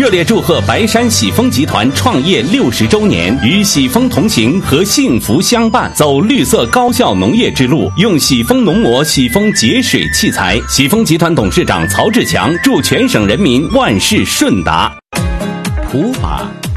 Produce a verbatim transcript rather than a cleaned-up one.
热烈祝贺白山喜丰集团创业六十周年，与喜丰同行和幸福相伴，走绿色高效农业之路，用喜丰农膜、喜丰节水器材。喜丰集团董事长曹志强祝全省人民万事顺达。普法